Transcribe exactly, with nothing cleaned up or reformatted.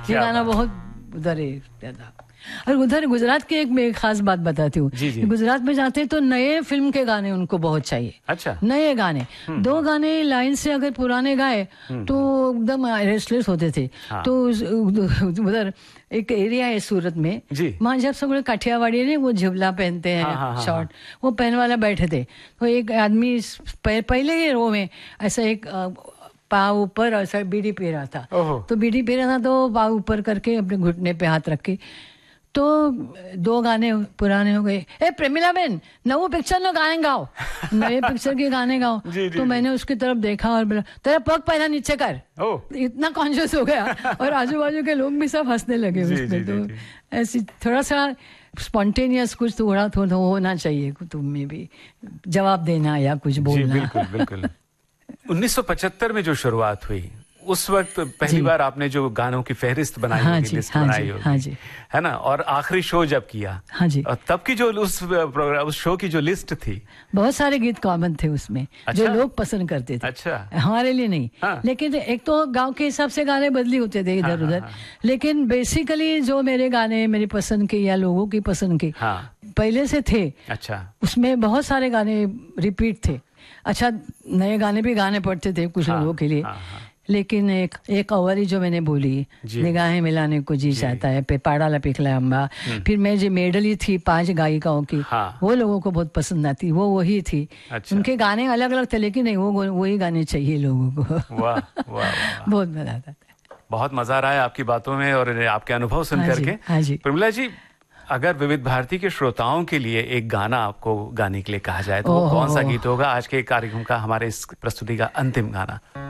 ये गाना बहुत उधर ही था। और उधर गुजरात की एक मैं एक खास बात बताती हूँ, गुजरात में जाते हैं तो नए फिल्म के गाने उनको बहुत चाहिए। अच्छा। नए गाने, दो गाने लाइन से अगर पुराने गाए तो एकदम रेस्टलेस होते थे। हाँ। तो उधर एक एरिया है सूरत में, वहाँ जब सब लोग काठियावाड़ी ने वो झिबला पहनते हैं, हाँ, शॉर्ट, हाँ, हाँ। वो पहन वाला बैठे थे, तो एक आदमी पहले ही रो में ऐसा एक पाँव ऊपर ऐसा बीड़ी पी रहा था, तो बीड़ी पी रहा था तो पाँव ऊपर करके अपने घुटने पे हाथ रख के, तो दो गाने पुराने हो गए, ए प्रेमिला बहन नवो पिक्चर नो गाने गाओ, नए पिक्चर के गाने गाओ। जी, जी, तो मैंने उसकी तरफ देखा और बोला तेरा पग पहला नीचे कर, इतना कॉन्शियस हो गया और आजू बाजू के लोग भी सब हंसने लगे उसमें। तो ऐसी थोड़ा सा स्पॉन्टेनियस कुछ थोड़ा थोड़ा होना चाहिए तुम में भी, जवाब देना या कुछ बोलना। बिल्कुल बिल्कुल। उन्नीस सौ पचहत्तर में जो शुरुआत हुई उस वक्त पहली बार आपने जो गानों की फहरिस्त बनाई हाँ होगी, जी, लिस्ट हाँ बनाई जी, होगी, हाँ जी। है ना, और आखिरी शो जब किया, हाँ जी, और तब की जो उस प्रोग्राम उस शो की जो लिस्ट थी, बहुत सारे गीत कॉमन थे उसमें। अच्छा? जो लोग पसंद करते थे। अच्छा। हमारे लिए नहीं, हाँ। लेकिन एक तो गांव के हिसाब से गाने बदली होते थे इधर उधर, हाँ, हाँ, हाँ। लेकिन बेसिकली जो मेरे गाने मेरी पसंद के या लोगों की पसंद के, हाँ। पहले से थे। अच्छा। उसमें बहुत सारे गाने रिपीट थे। अच्छा, नए गाने भी गाने पड़ते थे कुछ लोगों के लिए, लेकिन एक एक अवरी जो मैंने बोली, निगाहें मिलाने को जी चाहता है, पे पाड़ा लपिखला अम्बा, फिर मैं जो मेडली थी पांच गायिकाओं की, हाँ। वो लोगों को बहुत पसंद आती, वो वही थी। अच्छा। उनके गाने अलग अलग थे लेकिन नहीं, वो वही गाने चाहिए लोगों को। वाह वाह, बहुत मजा आता था। बहुत मजा आ रहा है आपकी बातों में और आपके अनुभव सुन करके। हाँ जी। प्रमिला जी, अगर विविध भारती के श्रोताओं के लिए एक गाना आपको गाने के लिए कहा जाए तो वो कौन सा गीत होगा आज के कार्यक्रम का, हमारे इस प्रस्तुति का अंतिम गाना?